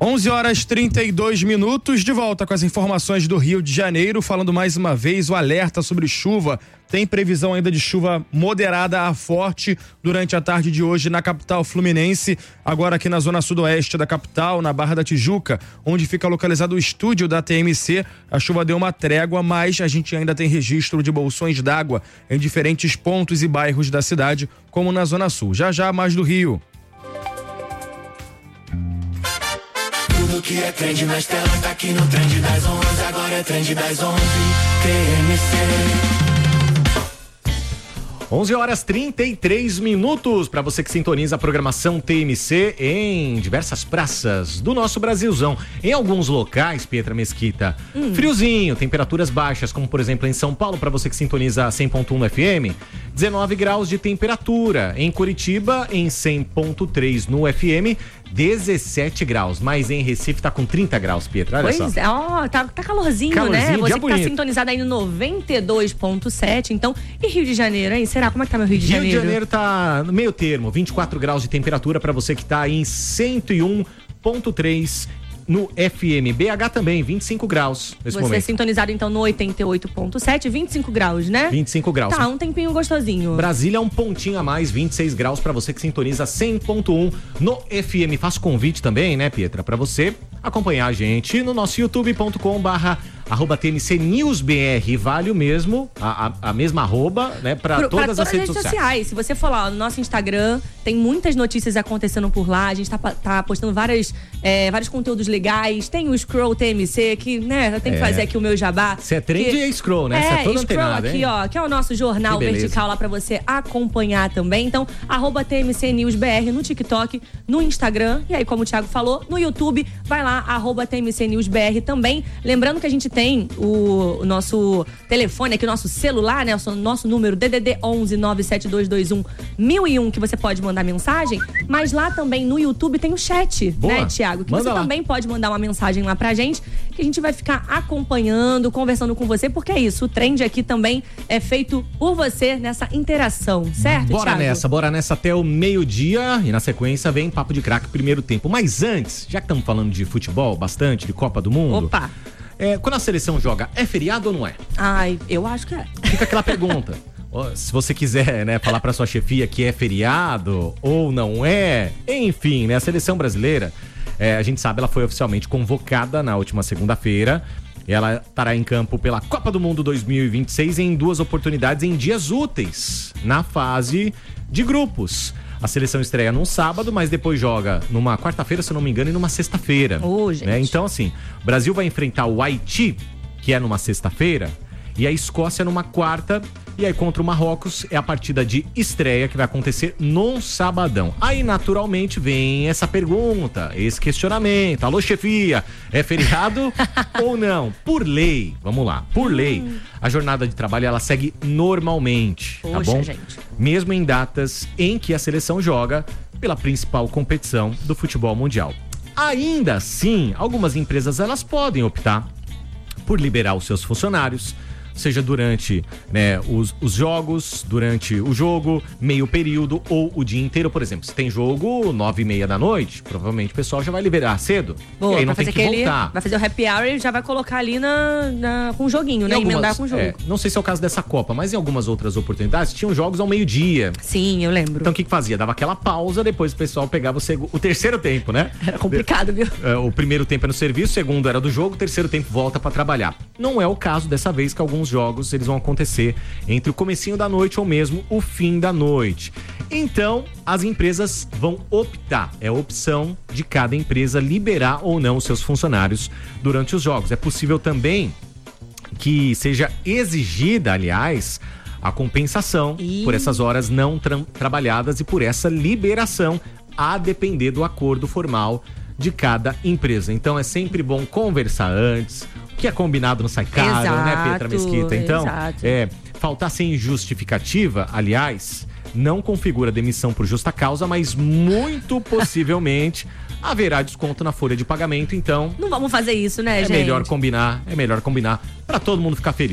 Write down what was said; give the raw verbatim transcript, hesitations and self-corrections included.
onze horas e trinta e dois minutos, de volta com as informações do Rio de Janeiro, falando mais uma vez o alerta sobre chuva. Tem previsão ainda de chuva moderada a forte durante a tarde de hoje na capital fluminense, agora aqui na zona sudoeste da capital, na Barra da Tijuca, onde fica localizado o estúdio da T M C. A chuva deu uma trégua, mas a gente ainda tem registro de bolsões d'água em diferentes pontos e bairros da cidade, como na zona sul. Já já mais do Rio. Tudo que é trend nas telas tá aqui no Trend das onze. Agora é Trend das onze, T M C. onze horas e trinta e três minutos para você que sintoniza a programação T M C em diversas praças do nosso Brasilzão. Em alguns locais, Pietra Mesquita, hum. friozinho, temperaturas baixas, como por exemplo em São Paulo, para você que sintoniza cem ponto um no F M, dezenove graus de temperatura. Em Curitiba, em cem ponto três no F M, dezessete graus, mas em Recife tá com trinta graus, Pietra, olha pois só. Pois é, ó, tá, tá calorzinho, calorzinho, né? Você que bonito. tá sintonizado aí no noventa e dois ponto sete, então, e Rio de Janeiro, hein? Será? Como é que tá meu Rio de Rio Janeiro? Rio de Janeiro tá no meio termo, vinte e quatro graus de temperatura para você que tá em cento e um ponto três no F M. B H também, vinte e cinco graus nesse Você momento. Você sintonizado então no oitenta e oito ponto sete, vinte e cinco graus, né? vinte e cinco graus. Tá, um tempinho gostosinho. Brasília um pontinho a mais, vinte e seis graus para você que sintoniza cem ponto um no F M. Faço convite também, né, Pietra, para você acompanhar a gente no nosso youtube ponto com barra arroba T M C News B R. Vale o mesmo, a, a, a mesma arroba, né, para todas, todas as redes sociais. sociais. Se você for lá no nosso Instagram, tem muitas notícias acontecendo por lá. A gente tá, tá postando várias, é, vários conteúdos legais. Tem o Scroll T M C, que, né, eu tenho é. que fazer aqui o meu jabá. Você é trend que, e Scroll, né? Você é, é todo Scroll antenado, aqui, hein? ó, que é o nosso jornal vertical lá pra você acompanhar também. Então, arroba T M C News B R no TikTok, no Instagram. E aí, como o Thiago falou, no YouTube, vai lá, arroba T M C News B R também. Lembrando que a gente tem o o nosso telefone aqui, o nosso celular, né? O nosso número D D D onze nove sete dois dois um mil e um, que você pode mandar mensagem, mas lá também no YouTube tem o chat, Boa. né, Thiago? Que Manda você lá. também pode mandar uma mensagem lá pra gente, que a gente vai ficar acompanhando, conversando com você, porque é isso, o Trend aqui também é feito por você nessa interação, certo, Bora Thiago? nessa, bora nessa até o meio-dia e na sequência vem Papo de Craque, primeiro tempo. Mas antes, já que estamos falando de futebol bastante, de Copa do Mundo... Opa! É, quando a seleção joga, é feriado ou não é? Ai, eu acho que é. Fica aquela pergunta. Se você quiser, né, falar pra sua chefia que é feriado ou não é, enfim, né, a seleção brasileira, é, a gente sabe, ela foi oficialmente convocada na última segunda-feira. Ela estará em campo pela Copa do Mundo dois mil e vinte e seis em duas oportunidades em dias úteis, na fase de grupos. A seleção estreia num sábado, mas depois joga numa quarta-feira, se eu não me engano, e numa sexta-feira. Ô, gente. Né? Então, assim, o Brasil vai enfrentar o Haiti, que é numa sexta-feira, e a Escócia numa quarta, e aí contra o Marrocos é a partida de estreia que vai acontecer num sabadão. Aí, naturalmente, vem essa pergunta, esse questionamento. Alô, chefia, é feriado ou não? Por lei, vamos lá, por lei, a jornada de trabalho, ela segue normalmente, Poxa, tá bom? gente. Mesmo em datas em que a seleção joga pela principal competição do futebol mundial. Ainda assim, algumas empresas, elas podem optar por liberar os seus funcionários, seja durante, né, os, os jogos, durante o jogo, meio período ou o dia inteiro. Por exemplo, se tem jogo nove e meia da noite, provavelmente o pessoal já vai liberar cedo. Boa, e aí não vai tem fazer que aquele, voltar. Vai fazer o happy hour e já vai colocar ali na, na, com o joguinho, né? Algumas, Emendar com o jogo. é, não sei se é o caso dessa Copa, mas em algumas outras oportunidades tinham jogos ao meio-dia. Sim, eu lembro. Então o que que fazia? Dava aquela pausa, depois o pessoal pegava o, seg- o terceiro tempo, né? Era complicado, viu? É, o primeiro tempo é no serviço, o segundo era do jogo, o terceiro tempo volta pra trabalhar. Não é o caso dessa vez, que alguns jogos eles vão acontecer entre o comecinho da noite ou mesmo o fim da noite. Então, as empresas vão optar, é a opção de cada empresa liberar ou não os seus funcionários durante os jogos. É possível também que seja exigida, aliás, a compensação Ih. por essas horas não tra- trabalhadas e por essa liberação, a depender do acordo formal de cada empresa. Então é sempre bom conversar antes. O que é combinado não sai caro, Exato, né, Pietra Mesquita? Então, exato. é, faltar sem justificativa, aliás, não configura demissão por justa causa, mas muito possivelmente haverá desconto na folha de pagamento. Então, Não vamos fazer isso, né, é gente? melhor combinar, é melhor combinar para todo mundo ficar feliz.